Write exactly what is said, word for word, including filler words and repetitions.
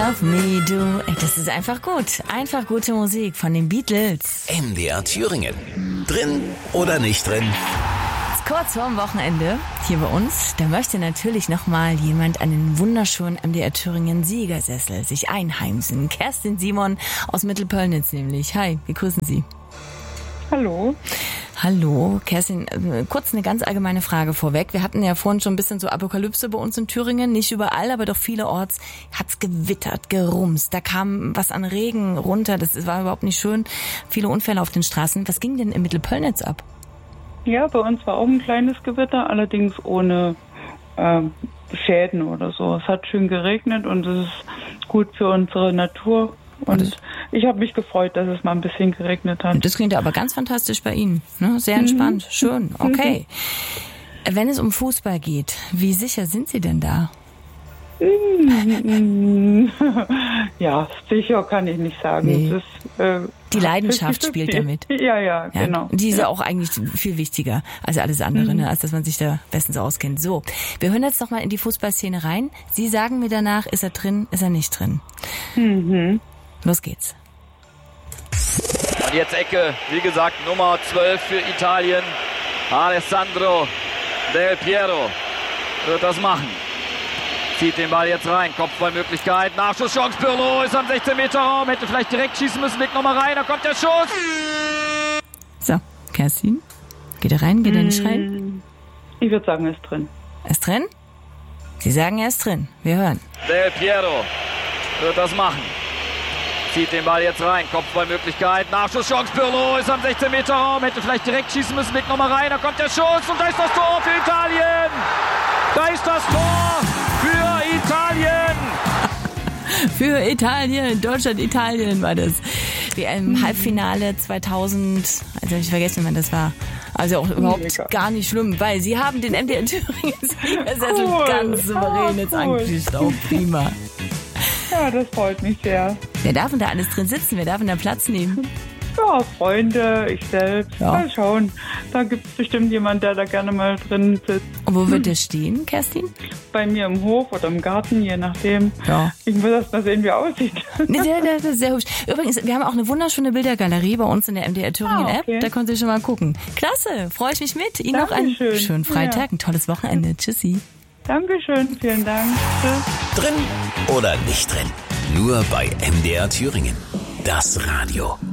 Love Me Do. Ey, das ist einfach gut. Einfach gute Musik von den Beatles. M D R Thüringen. Drin oder nicht drin? Kurz vorm Wochenende hier bei uns, da möchte natürlich nochmal jemand an den wunderschönen M D R Thüringen Siegersessel sich einheimsen. Kerstin Simon aus Mittelpöllnitz nämlich. Hi, wir grüßen Sie. Hallo. Hallo, Kerstin, kurz eine ganz allgemeine Frage vorweg. Wir hatten ja vorhin schon ein bisschen so Apokalypse bei uns in Thüringen. Nicht überall, aber doch vielerorts hat's gewittert, gerumst. Da kam was an Regen runter. Das war überhaupt nicht schön. Viele Unfälle auf den Straßen. Was ging denn in Mittelpöllnitz ab? Ja, bei uns war auch ein kleines Gewitter, allerdings ohne äh, Schäden oder so. Es hat schön geregnet und es ist gut für unsere Natur. Und ich habe mich gefreut, dass es mal ein bisschen geregnet hat. Das klingt aber ganz fantastisch bei Ihnen. Ne? Sehr entspannt. Mhm. Schön. Okay. Mhm. Wenn es um Fußball geht, wie sicher sind Sie denn da? Ja, sicher kann ich nicht sagen. Nee. Das ist, äh, die Leidenschaft spielt damit. Ja, ja, genau. Ja, die ist ja ja auch eigentlich viel wichtiger als alles andere, mhm. ne? Als dass man sich da bestens auskennt. So, wir hören jetzt noch mal in die Fußballszene rein. Sie sagen mir danach, ist er drin, ist er nicht drin. Mhm. Los geht's. Und jetzt Ecke, wie gesagt, Nummer zwölf für Italien. Alessandro Del Piero wird das machen. Zieht den Ball jetzt rein, Kopfballmöglichkeit, Nachschusschance, Pirlo ist am sechzehn Meter Raum, hätte vielleicht direkt schießen müssen, legt nochmal rein, da kommt der Schuss. So, Kerstin, geht er rein, geht er nicht rein? Ich würde sagen, er ist drin. Er ist drin? Sie sagen, er ist drin, wir hören. Del Piero wird das machen. Zieht den Ball jetzt rein, Kopfballmöglichkeit, Nachschusschance, Pirlo ist am sechzehn Meter Raum, hätte vielleicht direkt schießen müssen, legt nochmal rein, da kommt der Schuss und da ist das Tor für Italien. Da ist das Tor für Italien. Für Italien, Deutschland, Italien war das. Wie im Halbfinale zweitausend, also habe ich vergessen, wann das war. Also auch überhaupt Mega. gar nicht schlimm, weil sie haben den M D R Thüringen Siegersessel cool. ganz souverän jetzt cool. angeschickt. Auch prima. Ja, das freut mich sehr. Wer darf denn da alles drin sitzen? Wer darf denn da Platz nehmen? Ja, Freunde, ich selbst. Ja. Mal schauen. Da gibt es bestimmt jemanden, der da gerne mal drin sitzt. Und wo wird der stehen, Kerstin? Bei mir im Hof oder im Garten, je nachdem. Ja. Ich muss erst mal sehen, wie er aussieht. Nee, der, der, der ist sehr hübsch. Übrigens, wir haben auch eine wunderschöne Bildergalerie bei uns in der M D R Thüringen ah, okay. App. Da können Sie schon mal gucken. Klasse, freue ich mich mit. Ihnen noch einen schönen Freitag, ja. ein tolles Wochenende. Tschüssi. Dankeschön, vielen Dank. Tschüss. Drin oder nicht drin? Nur bei M D R Thüringen. Das Radio.